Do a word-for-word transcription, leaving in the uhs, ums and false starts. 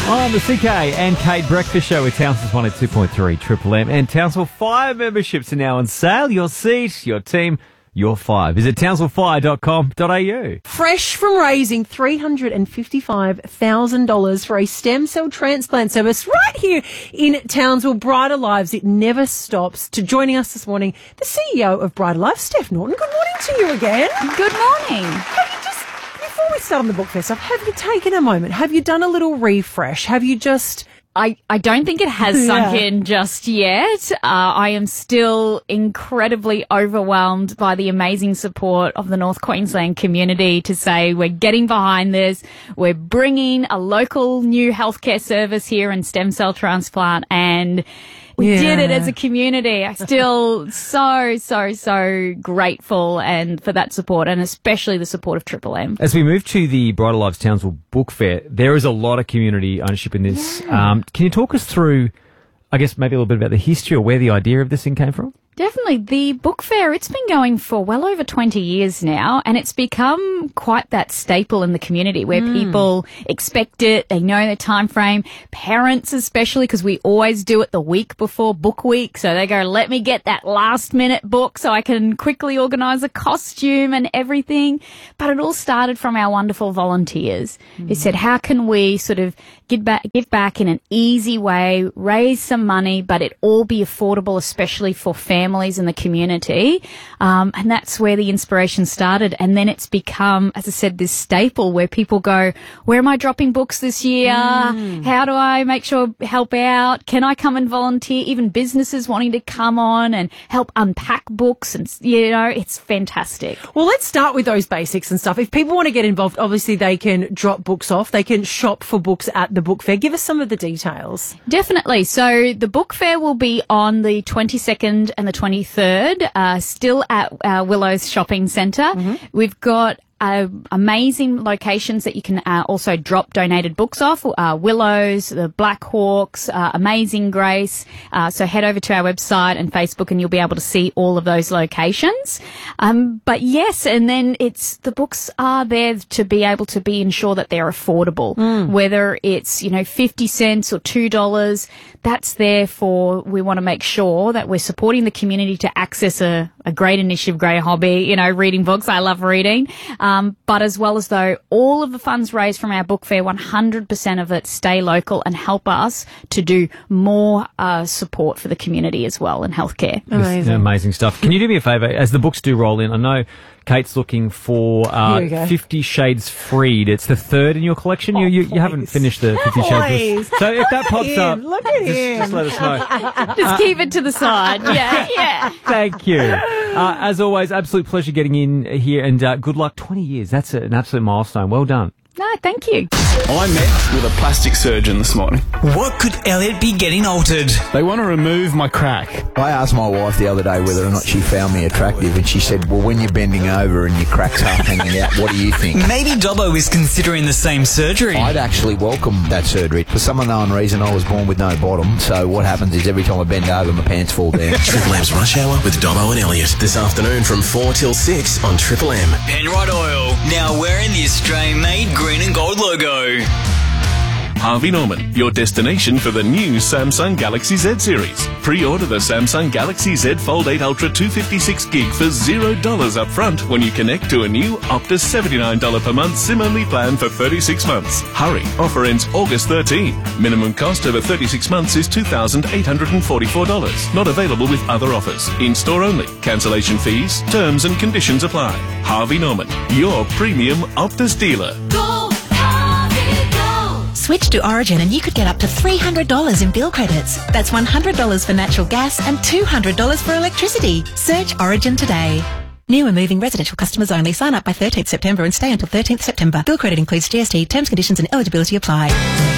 On the C K and Kate Breakfast Show with Townsville's one oh two point three Triple M. And Townsville Fire memberships are now on sale. Your seat, your team, your fire. Visit townsville fire dot com dot a u. Fresh from raising three hundred fifty-five thousand dollars for a stem cell transplant service right here in Townsville, Brighter Lives. It never stops. To joining us this morning, the C E O of Brighter Lives, Steph Norton. Good morning to you again. Good morning. Have you just, before we start on the book fair stuff, have you taken a moment? Have you done a little refresh? Have you just... I, I don't think it has sunk Yeah. in just yet. Uh, I am still incredibly overwhelmed by the amazing support of the North Queensland community to say we're getting behind this. We're bringing a local new healthcare service here in stem cell transplant, and we Yeah. did it as a community. I'm still so, so, so grateful and for that support, and especially the support of Triple M. As we move to the Brighter Lives Townsville Book Fair, there is a lot of community ownership in this. Yeah. Um, can you talk us through, I guess, maybe a little bit about the history or where the idea of this thing came from? Definitely. The book fair, it's been going for well over twenty years now, and it's become quite that staple in the community where people expect it, they know the time frame, parents especially, because we always do it the week before book week, so they go, let me get that last minute book so I can quickly organise a costume and everything. But it all started from our wonderful volunteers who said, how can we sort of give back, give back in an easy way, raise some money, but it all be affordable, especially for families families in the community, um, and that's where the inspiration started. And then it's become, as I said, this staple where people go, where am I dropping books this year? Mm. How do I make sure help out? Can I come and volunteer? Even businesses wanting to come on and help unpack books, and you know, it's fantastic. Well, let's start with those basics and stuff. If people want to get involved, obviously they can drop books off. They can shop for books at the book fair. Give us some of the details. Definitely. So the book fair will be on the twenty-second and the twenty-third, uh, still at uh, Willows Shopping Centre. Mm-hmm. We've got Uh, amazing locations that you can uh, also drop donated books off. Uh, Willows, the Black Hawks, uh, Amazing Grace. Uh, so head over to our website and Facebook and you'll be able to see all of those locations. Um, but yes, and then it's, the books are there to be able to be ensure that they're affordable. Mm. Whether it's, you know, fifty cents or two dollars, that's there for, we want to make sure that we're supporting the community to access a, a great initiative, great hobby, you know, reading books. I love reading. Um, but as well as though all of the funds raised from our book fair, one hundred percent of it stay local and help us to do more uh, support for the community as well in healthcare. Amazing. Amazing stuff. Can you do me a favour, as the books do roll in, I know Kate's looking for uh, Fifty Shades Freed. It's the third in your collection. Oh, you, you you haven't finished the Fifty Shades. Please. So if that pops him. up, Look at just, him. just let us know. Just keep it to the side. Yeah, yeah. Thank you. Uh, as always, absolute pleasure getting in here, and uh, good luck. twenty years. That's an absolute milestone. Well done. No, thank you. I met with a plastic surgeon this morning. What could Elliot be getting altered? They want to remove my crack. I asked my wife the other day whether or not she found me attractive, and she said, well, when you're bending over and your crack's half hanging out, what do you think? Maybe Dobbo is considering the same surgery. I'd actually welcome that surgery. For some unknown reason, I was born with no bottom, so what happens is every time I bend over, my pants fall down. Triple M's Rush Hour with Dobbo and Elliot this afternoon from four till six on Triple M. Penrite Oil, now wearing the Australian-made green and gold logo. Harvey Norman, your destination for the new Samsung Galaxy Z series. Pre-order the Samsung Galaxy Z Fold eight Ultra two fifty-six gig for zero dollars up front when you connect to a new Optus seventy-nine dollars per month SIM-only plan for thirty-six months. Hurry, offer ends August thirteenth. Minimum cost over thirty-six months is two thousand eight hundred forty-four dollars. Not available with other offers. In-store only. Cancellation fees, terms and conditions apply. Harvey Norman, your premium Optus dealer. Switch to Origin and you could get up to three hundred dollars in bill credits. That's one hundred dollars for natural gas and two hundred dollars for electricity. Search Origin today. New and moving residential customers only. Sign up by thirteenth September and stay until thirteenth September. Bill credit includes G S T. Terms, conditions and eligibility apply.